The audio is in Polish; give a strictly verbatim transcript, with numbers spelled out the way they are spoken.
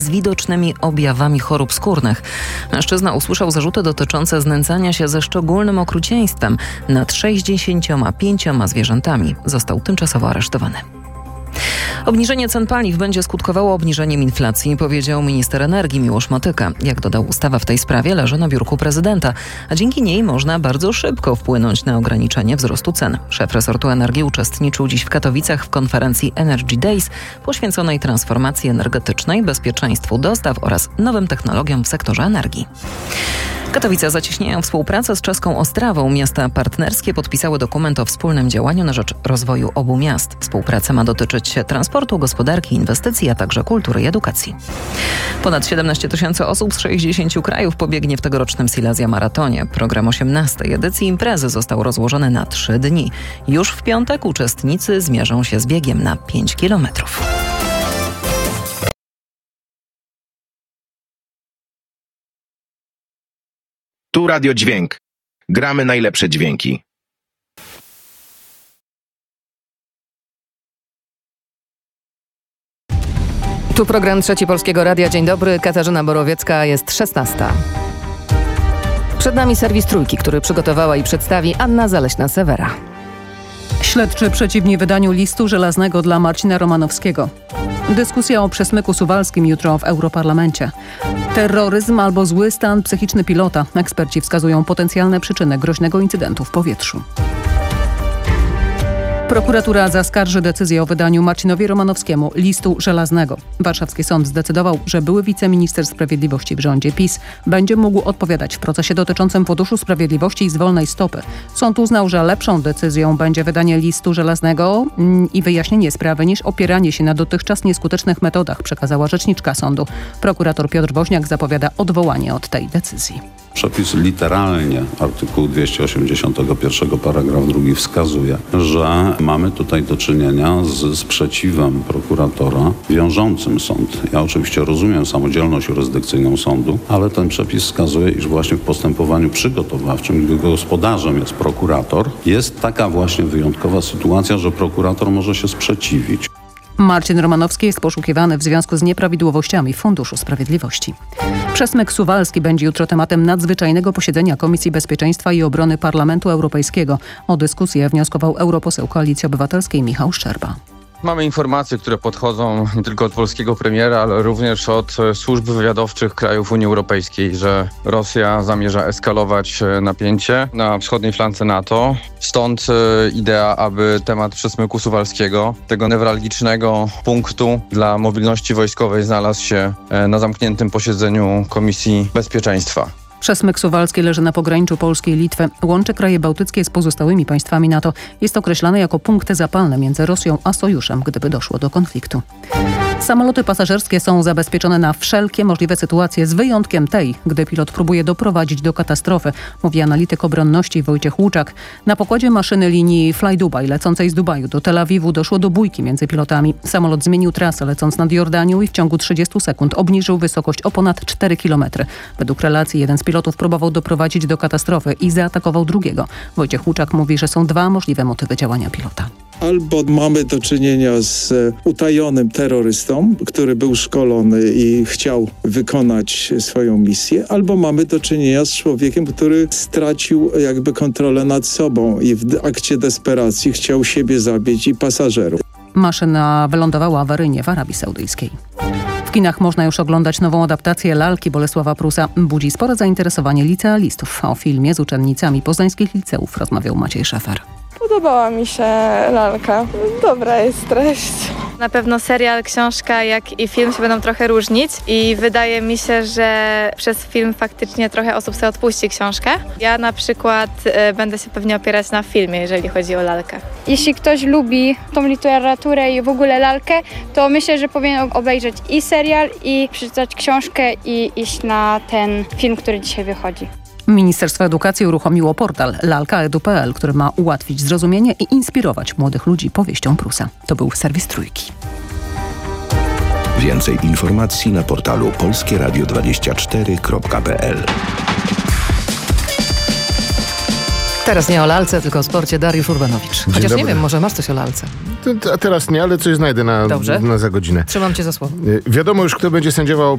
z widocznymi objawami chorób skórnych. Mężczyzna usłyszał zarzuty dotyczące znęcania się ze szczególnym okrucieństwem nad sześćdziesięcioma pięcioma zwierzętami. Został tymczasowo aresztowany. Obniżenie cen paliw będzie skutkowało obniżeniem inflacji, powiedział minister energii Miłosz Motyka. Jak dodał, ustawa w tej sprawie leży na biurku prezydenta, a dzięki niej można bardzo szybko wpłynąć na ograniczenie wzrostu cen. Szef resortu energii uczestniczył dziś w Katowicach w konferencji Energy Days poświęconej transformacji energetycznej, bezpieczeństwu dostaw oraz nowym technologiom w sektorze energii. Katowice zacieśniają współpracę z czeską Ostrawą. Miasta partnerskie podpisały dokument o wspólnym działaniu na rzecz rozwoju obu miast. Współpraca ma dotyczyć transportu, gospodarki, inwestycji, a także kultury i edukacji. Ponad siedemnaście tysięcy osób z sześćdziesięciu krajów pobiegnie w tegorocznym Silesia Maratonie. Program osiemnastej edycji imprezy został rozłożony na trzy dni. Już w piątek uczestnicy zmierzą się z biegiem na pięć kilometrów. Tu Radio Dźwięk. Gramy najlepsze dźwięki. Tu program Trzeci Polskiego Radia. Dzień dobry, Katarzyna Borowiecka, jest szesnasta. Przed nami serwis Trójki, który przygotowała i przedstawi Anna Zaleśna-Sewera. Śledczy przeciwni wydaniu listu żelaznego dla Marcina Romanowskiego. Dyskusja o przesmyku suwalskim jutro w Europarlamencie. Terroryzm albo zły stan psychiczny pilota. Eksperci wskazują potencjalne przyczyny groźnego incydentu w powietrzu. Prokuratura zaskarży decyzję o wydaniu Marcinowi Romanowskiemu listu żelaznego. Warszawski sąd zdecydował, że były wiceminister sprawiedliwości w rządzie PiS będzie mógł odpowiadać w procesie dotyczącym Funduszu Sprawiedliwości i z wolnej stopy. Sąd uznał, że lepszą decyzją będzie wydanie listu żelaznego i wyjaśnienie sprawy niż opieranie się na dotychczas nieskutecznych metodach, przekazała rzeczniczka sądu. Prokurator Piotr Woźniak zapowiada odwołanie od tej decyzji. Przepis literalnie artykułu dwieście osiemdziesiąt jeden paragraf drugi wskazuje, że mamy tutaj do czynienia z sprzeciwem prokuratora wiążącym sąd. Ja oczywiście rozumiem samodzielność jurysdykcyjną sądu, ale ten przepis wskazuje, iż właśnie w postępowaniu przygotowawczym, gdy gospodarzem jest prokurator, jest taka właśnie wyjątkowa sytuacja, że prokurator może się sprzeciwić. Marcin Romanowski jest poszukiwany w związku z nieprawidłowościami w Funduszu Sprawiedliwości. Przesmyk suwalski będzie jutro tematem nadzwyczajnego posiedzenia Komisji Bezpieczeństwa i Obrony Parlamentu Europejskiego. O dyskusję wnioskował europoseł Koalicji Obywatelskiej Michał Szczerba. Mamy informacje, które podchodzą nie tylko od polskiego premiera, ale również od służb wywiadowczych krajów Unii Europejskiej, że Rosja zamierza eskalować napięcie na wschodniej flance NATO. Stąd idea, aby temat przesmyku suwalskiego, tego newralgicznego punktu dla mobilności wojskowej, znalazł się na zamkniętym posiedzeniu Komisji Bezpieczeństwa. Przesmyk suwalski leży na pograniczu Polski i Litwy. Łączy kraje bałtyckie z pozostałymi państwami NATO. Jest określany jako punkty zapalne między Rosją a Sojuszem, gdyby doszło do konfliktu. Samoloty pasażerskie są zabezpieczone na wszelkie możliwe sytuacje, z wyjątkiem tej, gdy pilot próbuje doprowadzić do katastrofy, mówi analityk obronności Wojciech Łuczak. Na pokładzie maszyny linii Fly Dubai lecącej z Dubaju do Tel Awiwu doszło do bójki między pilotami. Samolot zmienił trasę lecąc nad Jordanią i w ciągu trzydziestu sekund obniżył wysokość o ponad cztery kilometry. Według relacji jeden z pilotów próbował doprowadzić do katastrofy i zaatakował drugiego. Wojciech Łuczak mówi, że są dwa możliwe motywy działania pilota. Albo mamy do czynienia z utajonym terrorystą, który był szkolony i chciał wykonać swoją misję, albo mamy do czynienia z człowiekiem, który stracił jakby kontrolę nad sobą i w akcie desperacji chciał siebie zabić i pasażerów. Maszyna wylądowała awaryjnie w Arabii Saudyjskiej. W kinach można już oglądać nową adaptację Lalki Bolesława Prusa. Budzi spore zainteresowanie licealistów. O filmie z uczennicami poznańskich liceów rozmawiał Maciej Szefer. Podobała mi się Lalka. Dobra jest treść. Na pewno serial, książka, jak i film się będą trochę różnić i wydaje mi się, że przez film faktycznie trochę osób sobie odpuści książkę. Ja na przykład y, będę się pewnie opierać na filmie, jeżeli chodzi o Lalkę. Jeśli ktoś lubi tą literaturę i w ogóle Lalkę, to myślę, że powinien obejrzeć i serial, i przeczytać książkę i iść na ten film, który dzisiaj wychodzi. Ministerstwo Edukacji uruchomiło portal lalka kropka edu kropka pe el, który ma ułatwić zrozumienie i inspirować młodych ludzi powieścią Prusa. To był serwis Trójki. Więcej informacji na portalu polskie radio dwadzieścia cztery kropka pe el. Teraz nie o lalce, tylko o sporcie. Dariusz Urbanowicz. Chociaż dobry. Nie wiem, może masz coś o lalce. A teraz nie, ale coś znajdę na, na za godzinę. Trzymam cię za słowo. Wiadomo już, kto będzie sędziował